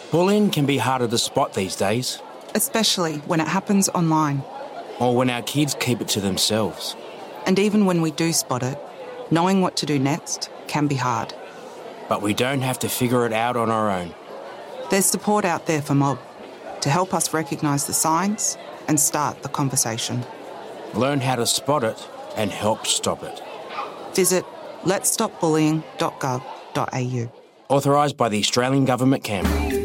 Bullying can be harder to spot these days. Especially when it happens online. Or when our kids keep it to themselves. And even when we do spot it, knowing what to do next can be hard. But we don't have to figure it out on our own. There's support out there for Mob to help us recognise the signs and start the conversation. Learn how to spot it and help stop it. Visit letsstopbullying.gov.au. Authorised by the Australian Government, Canberra.